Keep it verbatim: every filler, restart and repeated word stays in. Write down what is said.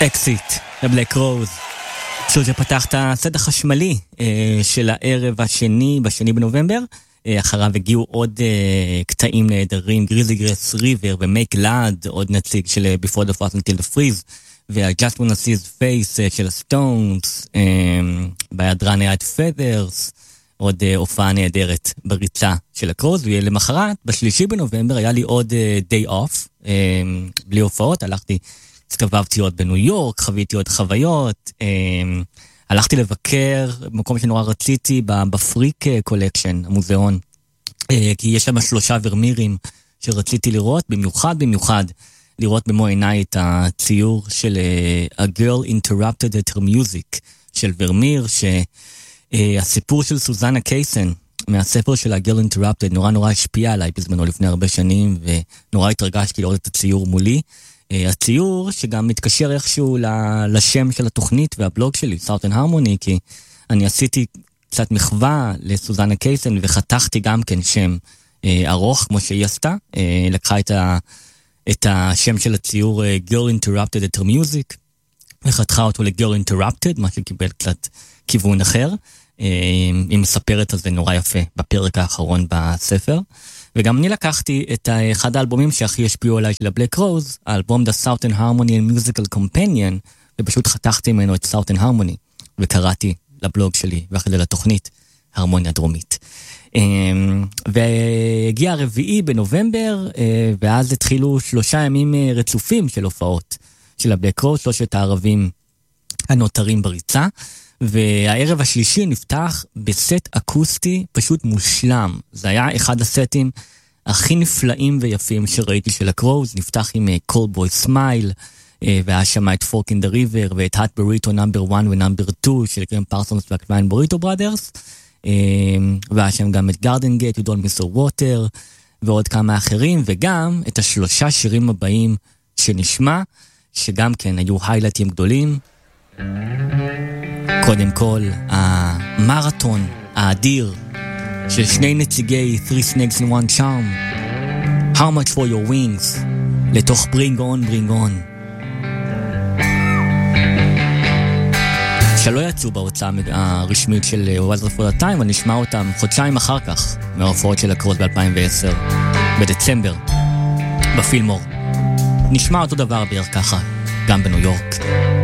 אקסיט, לבלק רוז. שוב שפתח את הסט החשמלי אה, של הערב השני, בשני בנובמבר. אה, אחריו הגיעו עוד אה, קטעים נהדרים, גריזי גרס ריבר ומייק לאד, עוד נציג של Before the Frost Until the Freeze, וה-Just Wanna See His Face אה, של הסטונס, אה, בהיעדרן היה את פדרס, עוד אה, הופעה נהדרת בריצה של הקרוז, ולמחרת, בשלישי בנובמבר, היה לי עוד אה, day off, אה, בלי הופעות, הלכתי... הסתובבתי עוד בניו יורק, חוויתי עוד חוויות, אה, הלכתי לבקר במקום שנורא רציתי, בפריק קולקשן, המוזיאון, אה, כי יש שם שלושה ורמירים שרציתי לראות, במיוחד במיוחד, לראות במו עיניי את הציור של uh, A Girl Interrupted at Her Music, של ורמיר, שהסיפור uh, של סוזנה קייסן, מהספר של A Girl Interrupted, נורא נורא השפיע עליי בזמנו לפני הרבה שנים, ונורא התרגשתי לראות את הציור מולי, הציור שגם מתקשר איכשהו לשם של התוכנית והבלוג שלי, Southern Harmony, כי אני עשיתי קצת מחווה לסוזנה קייסן, וחתכתי גם כן שם אה, ארוך, כמו שהיא עשתה, אה, לקחה את, ה, את השם של הציור אה, Girl Interrupted at Her Music, וחתכה אותו ל-Girl Interrupted, מה שקיבל קצת כיוון אחר, אה, היא מספרת על זה נורא יפה בפרק האחרון בספר, וגם אני לקחתי את אחד האלבומים שהכי השפיעו עליי של הבלק רוז, האלבום The Southern Harmony and Musical Companion, ופשוט חתכתי ממנו את Southern Harmony, וקראתי לבלוג שלי, ואחרי זה לתוכנית, הרמוניה דרומית. והגיע הרביעי בנובמבר, ואז התחילו שלושה ימים רצופים של הופעות של הבלק רוז, שלושת הערבים הנותרים בריצה, והערב השלישי נפתח בסט אקוסטי פשוט מושלם. זה היה אחד הסטים הכי נפלאים ויפים שראיתי של הקרוז, נפתח עם Cold Boy Smile, והיה שם את Fork in the River, ואת Hot Burrito נאמבר אחת ונאמבר שתיים של קרם פרסונס והקליין בוריטו ברודרס, והיה שם גם את Garden Gate, You Don't Miss a Water, ועוד כמה אחרים, וגם את השלושה שירים הבאים שנשמע, שגם כן היו היילייטים גדולים. קודם כל, המרתון האדיר של שני נציגי Three Snakes in One Charm, How Much for Your Wings, לתוך Bring On, Bring On. שלא יצאו בהוצאה הרשמית של What's Up for the Time, אבל נשמע אותם חודשיים אחר כך, מההופעות של הקרוס ב-אלפיים ועשר, בדצמבר, בפילמור. נשמע אותו דבר בערך ככה, גם בניו יורק.